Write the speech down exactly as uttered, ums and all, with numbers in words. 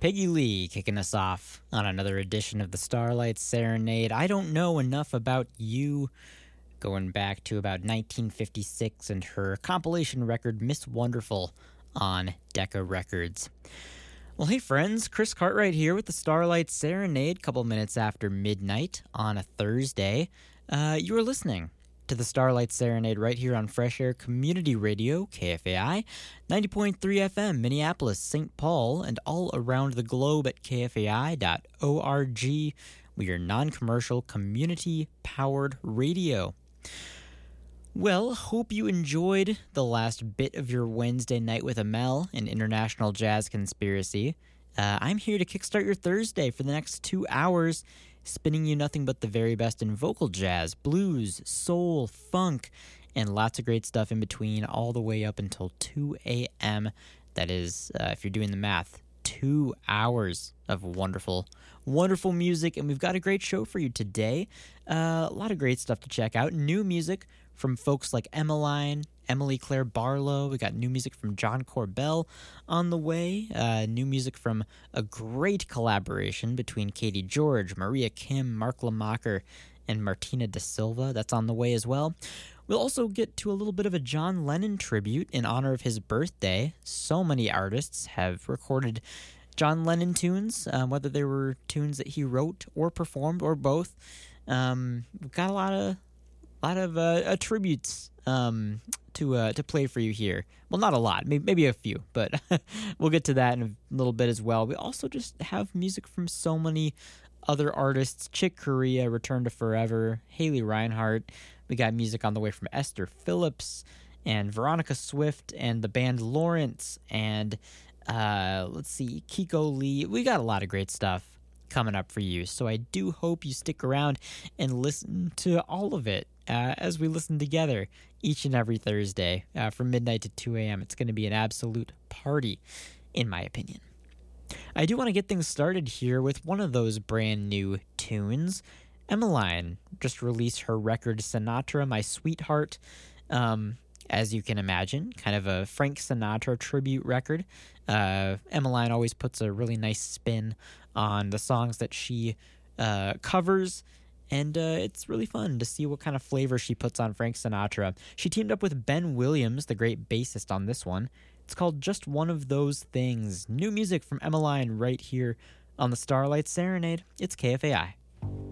Peggy Lee kicking us off on another edition of the Starlight Serenade. I don't know enough about you, going back to about nineteen fifty-six and her compilation record Miss Wonderful on Decca Records. Well, hey friends, Chris Cartwright here with the Starlight Serenade, a couple minutes after midnight on a Thursday. Uh, you are listening to the Starlight Serenade right here on Fresh Air Community Radio, K F A I, ninety point three F M, Minneapolis, Saint Paul, and all around the globe at k f a i dot org. We are non-commercial, community-powered radio. Well, hope you enjoyed the last bit of your Wednesday night with Amel, an international jazz conspiracy. Uh, I'm here to kickstart your Thursday for the next two hours, spinning you nothing but the very best in vocal jazz, blues, soul, funk, and lots of great stuff in between, all the way up until two a.m. That is, uh, if you're doing the math, two hours of wonderful, wonderful music. And we've got a great show for you today. Uh, a lot of great stuff to check out. New music from folks like Emmeline, Emily Claire Barlow. We got new music from John Corbell on the way. Uh, new music from a great collaboration between Katie George, Maria Kim, Mark Lamacher, and Martina da Silva. That's on the way as well. We'll also get to a little bit of a John Lennon tribute in honor of his birthday. So many artists have recorded John Lennon tunes, um, whether they were tunes that he wrote or performed or both. Um, we've got a lot of lot of uh, uh, tributes um, to uh, to play for you here. Well, not a lot, maybe, maybe a few, but we'll get to that in a little bit as well. We also just have music from so many other artists. Chick Corea, Return to Forever, Haley Reinhart. We got music on the way from Esther Phillips and Veronica Swift and the band Lawrence and uh, let's see, Kiko Lee. We got a lot of great stuff coming up for you, so I do hope you stick around and listen to all of it uh, as we listen together each and every Thursday uh, from midnight to two a.m. It's going to be an absolute party, in my opinion. I do want to get things started here with one of those brand new tunes. Emmeline just released her record Sinatra, My Sweetheart. Um, as you can imagine, kind of a Frank Sinatra tribute record. Uh, Emmeline always puts a really nice spin on the songs that she uh, covers, and uh, it's really fun to see what kind of flavor she puts on Frank Sinatra. She teamed up with Ben Williams, the great bassist on this one. It's called Just One of Those Things. New music from Emmeline right here on the Starlight Serenade. It's K F A I.